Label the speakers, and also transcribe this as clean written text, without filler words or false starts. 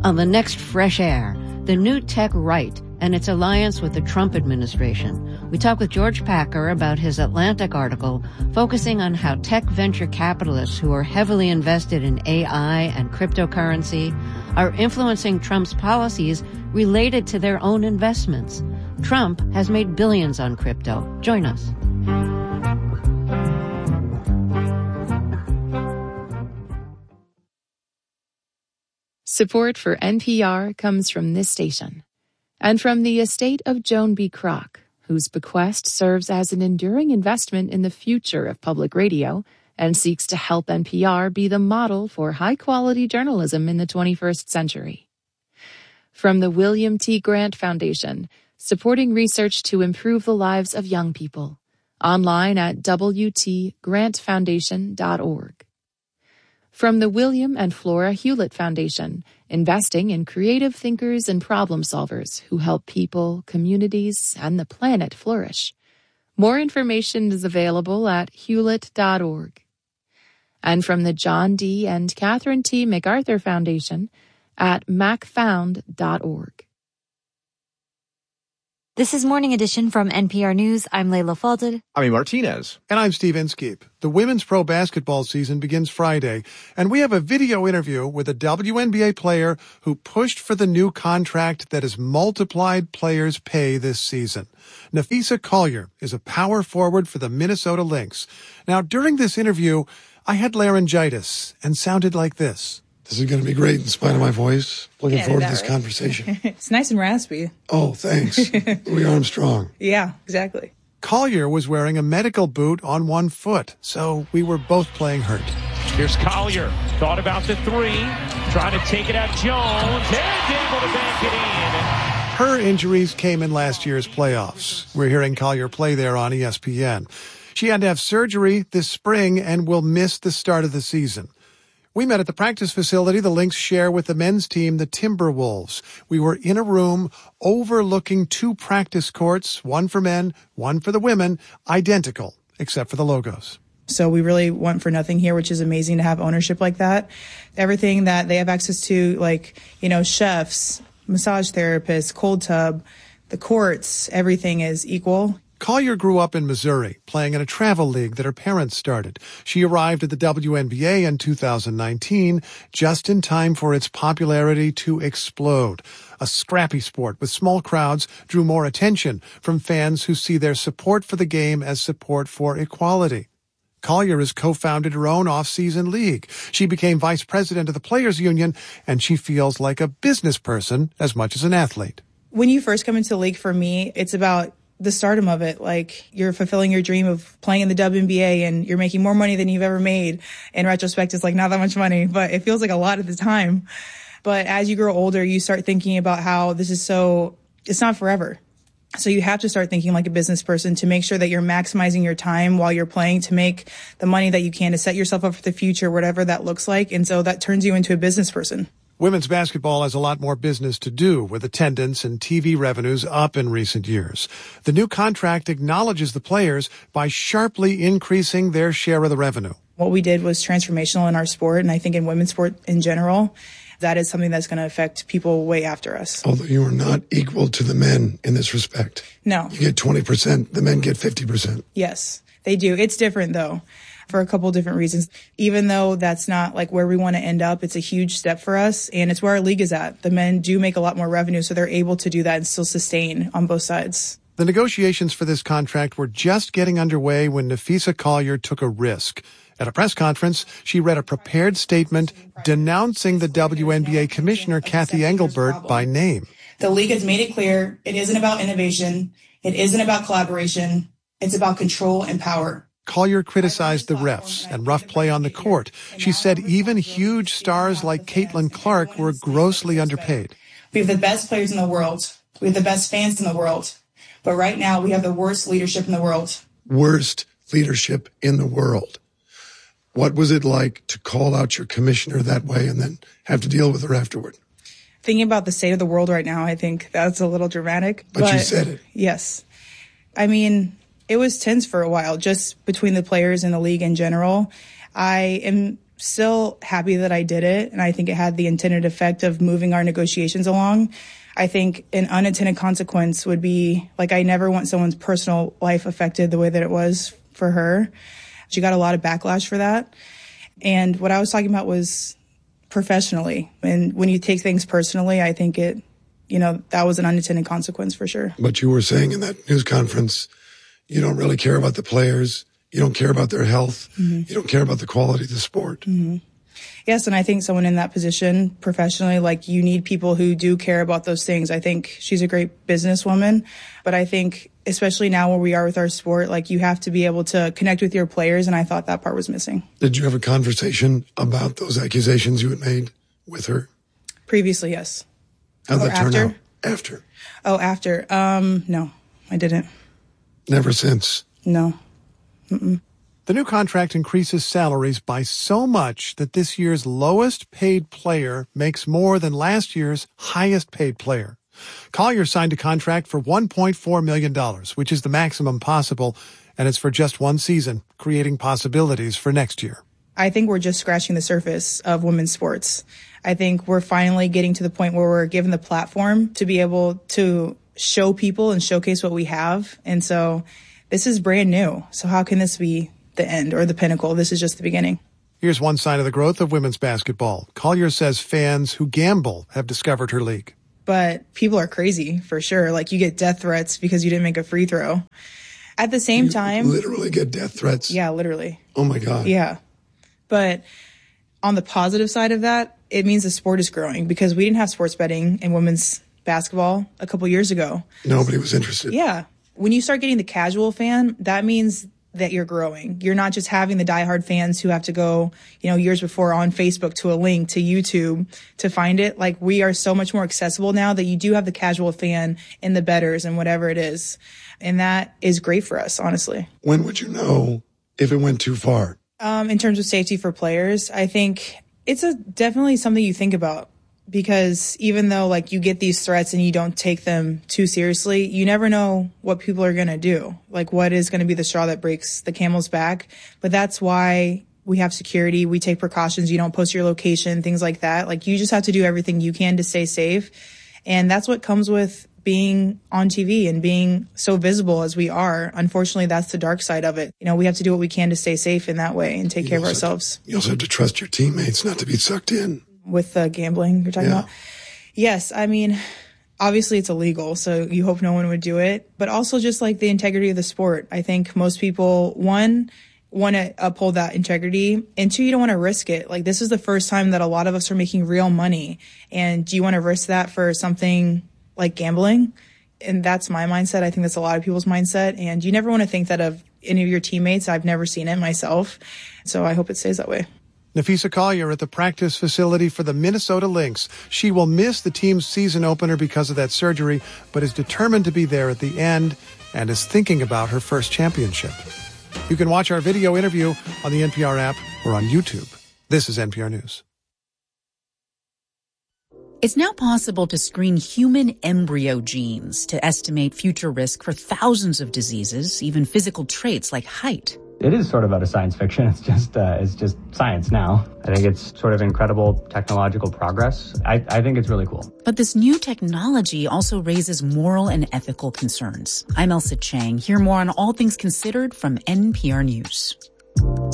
Speaker 1: On the next Fresh Air, the new tech right and its alliance with the Trump administration. We talk with George Packer about his Atlantic article focusing on how tech venture capitalists who are heavily invested in AI and cryptocurrency are influencing Trump's policies related to their own investments. Trump has made billions on crypto. Join us.
Speaker 2: Support for NPR comes from this station and from the estate of Joan B. Kroc, whose bequest serves as an enduring investment in the future of public radio and seeks to help NPR be the model for high-quality journalism in the 21st century. From the William T. Grant Foundation, supporting research to improve the lives of young people. Online at wtgrantfoundation.org. From the William and Flora Hewlett Foundation, investing in creative thinkers and problem solvers who help people, communities, and the planet flourish. More information is available at hewlett.org. And from the John D. and Catherine T. MacArthur Foundation at macfound.org.
Speaker 3: This is Morning Edition from NPR News. I'm Layla Falded.
Speaker 4: I'm Amy Martinez.
Speaker 5: And I'm Steve Inskeep. The women's pro basketball season begins Friday, and we have a video interview with a WNBA player who pushed for the new contract that has multiplied players' pay this season. Napheesa Collier is a power forward for the Minnesota Lynx. Now, during this interview, I had laryngitis and sounded like this.
Speaker 6: This is going to be great in spite of my voice. Looking forward to this conversation.
Speaker 7: It's nice and raspy.
Speaker 6: Oh, thanks. Louis Armstrong.
Speaker 7: Yeah, exactly.
Speaker 5: Collier was wearing a medical boot on one foot, so we were both playing hurt.
Speaker 8: Here's Collier. Thought about the three. Trying to take it at Jones. And able to bank it in.
Speaker 5: Her injuries came in last year's playoffs. We're hearing Collier play there on ESPN. She had to have surgery this spring and will miss the start of the season. We met at the practice facility the Lynx share with the men's team, the Timberwolves. We were in a room overlooking two practice courts, one for men, one for the women, identical, except for the logos.
Speaker 7: So we really want for nothing here, which is amazing to have ownership like that. Everything that they have access to, like, chefs, massage therapists, cold tub, the courts, everything is equal.
Speaker 5: Collier grew up in Missouri, playing in a travel league that her parents started. She arrived at the WNBA in 2019, just in time for its popularity to explode. A scrappy sport with small crowds drew more attention from fans who see their support for the game as support for equality. Collier has co-founded her own off-season league. She became vice president of the Players Union, and she feels like a business person as much as an athlete.
Speaker 7: When you first come into the league, for me, it's about the stardom of it. Like, you're fulfilling your dream of playing in the WNBA and you're making more money than you've ever made. In retrospect, it's like not that much money, but it feels like a lot at the time. But as you grow older, you start thinking about how this is it's not forever. So you have to start thinking like a business person to make sure that you're maximizing your time while you're playing to make the money that you can to set yourself up for the future, whatever that looks like. And so that turns you into a business person.
Speaker 5: Women's basketball has a lot more business to do, with attendance and TV revenues up in recent years. The new contract acknowledges the players by sharply increasing their share of the revenue.
Speaker 7: What we did was transformational in our sport, and I think in women's sport in general. That is something that's going to affect people way after us.
Speaker 6: Although you are not equal to the men in this respect.
Speaker 7: No.
Speaker 6: You get 20%, the men get 50%.
Speaker 7: Yes, they do. It's different, though, for a couple different reasons. Even though that's not like where we want to end up, it's a huge step for us, and it's where our league is at. The men do make a lot more revenue, so they're able to do that and still sustain on both sides.
Speaker 5: The negotiations for this contract were just getting underway when Napheesa Collier took a risk. At a press conference, she read a prepared statement denouncing the WNBA commissioner, Cathy Engelbert, by name.
Speaker 7: The league has made it clear it isn't about innovation. It isn't about collaboration. It's about control and power.
Speaker 5: Collier criticized the refs and rough play on the court. She said even huge stars like Caitlin Clark were grossly underpaid.
Speaker 7: We have the best players in the world. We have the best fans in the world. But right now, we have the worst leadership in the world.
Speaker 6: Worst leadership in the world. What was it like to call out your commissioner that way and then have to deal with her afterward?
Speaker 7: Thinking about the state of the world right now, I think that's a little dramatic.
Speaker 6: But you said it.
Speaker 7: Yes. I mean, it was tense for a while, just between the players and the league in general. I am still happy that I did it, and I think it had the intended effect of moving our negotiations along. I think an unintended consequence would be, like, I never want someone's personal life affected the way that it was for her. She got a lot of backlash for that. And what I was talking about was professionally. And when you take things personally, I think it, that was an unintended consequence for sure.
Speaker 6: But you were saying in that news conference, you don't really care about the players. You don't care about their health. Mm-hmm. You don't care about the quality of the sport.
Speaker 7: Mm-hmm. Yes, and I think someone in that position professionally, like, you need people who do care about those things. I think she's a great businesswoman, but I think especially now where we are with our sport, like, you have to be able to connect with your players, and I thought that part was missing.
Speaker 6: Did you have a conversation about those accusations you had made with her?
Speaker 7: Previously, yes.
Speaker 6: How'd that turn out? After?
Speaker 7: Oh, after. No, I didn't.
Speaker 6: Never since?
Speaker 7: No. Mm-mm.
Speaker 5: The new contract increases salaries by so much that this year's lowest paid player makes more than last year's highest paid player. Collier signed a contract for $1.4 million, which is the maximum possible, and it's for just one season, creating possibilities for next year.
Speaker 7: I think we're just scratching the surface of women's sports. I think we're finally getting to the point where we're given the platform to be able to show people and showcase what we have. And so this is brand new. So how can this be the end or the pinnacle? This is just the beginning.
Speaker 5: Here's one sign of the growth of women's basketball. Collier says fans who gamble have discovered her league.
Speaker 7: But people are crazy, for sure. Like, you get death threats because you didn't make a free throw. At the same time...
Speaker 6: literally get death threats?
Speaker 7: Yeah, literally.
Speaker 6: Oh, my God.
Speaker 7: Yeah. But on the positive side of that, it means the sport is growing, because we didn't have sports betting in women's basketball a couple years ago.
Speaker 6: Nobody was interested.
Speaker 7: Yeah. When you start getting the casual fan, that means that you're growing. You're not just having the diehard fans who have to go, years before on Facebook to a link to YouTube to find it. Like, we are so much more accessible now that you do have the casual fan and the bettors and whatever it is. And that is great for us, honestly.
Speaker 6: When would you know if it went too far?
Speaker 7: In terms of safety for players, I think it's definitely something you think about. Because even though, like, you get these threats and you don't take them too seriously, you never know what people are going to do. Like, what is going to be the straw that breaks the camel's back. But that's why we have security. We take precautions. You don't post your location, things like that. Like, you just have to do everything you can to stay safe. And that's what comes with being on TV and being so visible as we are. Unfortunately, that's the dark side of it. We have to do what we can to stay safe in that way and take care of ourselves.
Speaker 6: You also have to trust your teammates not to be sucked in.
Speaker 7: With the gambling you're talking about? Yes. I mean, obviously it's illegal, so you hope no one would do it. But also just like the integrity of the sport. I think most people, one, want to uphold that integrity, and two, you don't want to risk it. Like, this is the first time that a lot of us are making real money. And do you want to risk that for something like gambling? And that's my mindset. I think that's a lot of people's mindset. And you never want to think that of any of your teammates. I've never seen it myself. So I hope it stays that way.
Speaker 5: Napheesa Collier at the practice facility for the Minnesota Lynx. She will miss the team's season opener because of that surgery, but is determined to be there at the end and is thinking about her first championship. You can watch our video interview on the NPR app or on YouTube. This is NPR News.
Speaker 4: It's now possible to screen human embryo genes to estimate future risk for thousands of diseases, even physical traits like height.
Speaker 9: It is sort of out of science fiction. It's just science now. I think it's sort of incredible technological progress. I think it's really cool.
Speaker 4: But this new technology also raises moral and ethical concerns. I'm Elsa Chang. Hear more on All Things Considered from NPR News.